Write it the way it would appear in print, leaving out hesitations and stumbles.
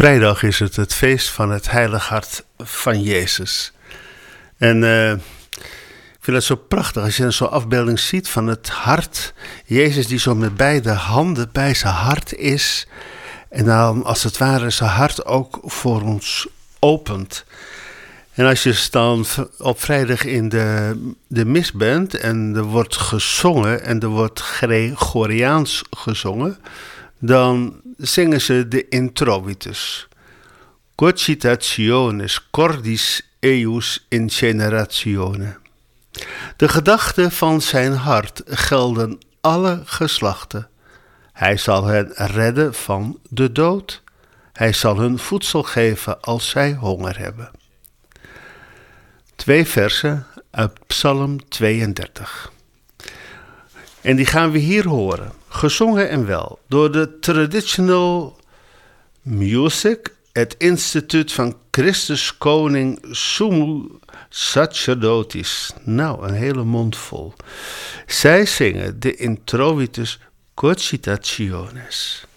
Vrijdag is het feest van het Heilig Hart van Jezus. En ik vind het zo prachtig als je zo'n afbeelding ziet van het hart. Jezus die zo met beide handen bij zijn hart is. En dan als het ware zijn hart ook voor ons opent. En als je dan op vrijdag in de mis bent en er wordt gezongen en er wordt Gregoriaans gezongen, dan zingen ze de introitus. Cogitationes cordis eius in generatione. De gedachten van zijn hart gelden alle geslachten. Hij zal hen redden van de dood. Hij zal hun voedsel geven als zij honger hebben. 2 versen uit Psalm 32. En die gaan we hier horen, gezongen en wel, door de Traditional Music, het instituut van Christus Koning Sumu Sacerdotis. Nou, een hele mond vol. Zij zingen de introitus Cogitationes.